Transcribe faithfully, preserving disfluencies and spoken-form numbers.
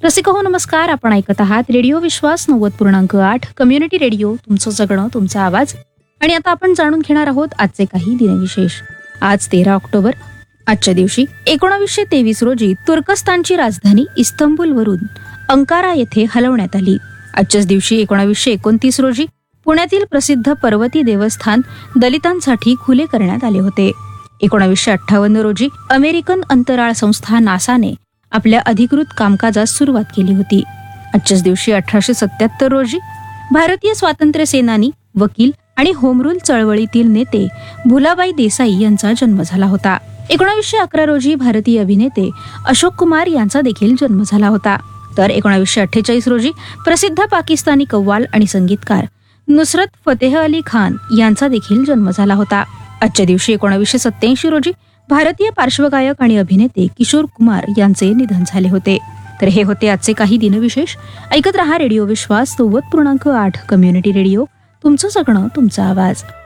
रसिक हो नमस्कार. आपण ऐकत आहात रेडिओ विश्वास नव्वद पूर्णांक आठ कम्युनिटी रेडिओ. तुमचं जगणं तुमचा आवाज. आणि आता आपण जाणून घेणार आहोत आजचे काही दिनविशेष. आज तेरा ऑक्टोबर. आजच्या दिवशी एकोणावीसशे तेवीस रोजी तुर्कस्तानची राजधानी इस्तंबूलवरून अंकारा येथे हलवण्यात आली. आजच्याच दिवशी एकोणावीसशे एकोणतीस रोजी पुण्यातील प्रसिद्ध पर्वती देवस्थान दलितांसाठी खुले करण्यात आले होते. एकोणावीसशे अठ्ठावन्न रोजी अमेरिकन अंतराळ संस्था नासाने आपल्या अधिकृत कामकाजास सुरुवात केली होती. आजच्याच दिवशी अठराशे सत्याहत्तर रोजी भारतीय स्वातंत्र्य सेनानी, वकील आणि होमरूल चळवळीतील नेते भुलाबाई देसाई यांचा जन्म झाला होता. एकोणावीसशे अकरा रोजी भारतीय अभिनेते अशोक कुमार यांचा देखील जन्म झाला होता. तर एकोणावीसशे अठ्ठेचाळीस रोजी प्रसिद्ध पाकिस्तानी कव्वाल आणि संगीतकार नुसरत फतेह अली खान यांचा देखील जन्म झाला होता. आजच्या दिवशी एकोणावीसशे सत्याऐंशी रोजी भारतीय पार्श्वगायक आणि अभिनेते किशोर कुमार यांचे निधन झाले होते. तर हे होते आजचे काही दिनविशेष. ऐकत रहा रेडिओ विश्वास नव्वद पूर्णांक आठ कम्युनिटी रेडिओ. तुमचं जगणं तुमचा आवाज.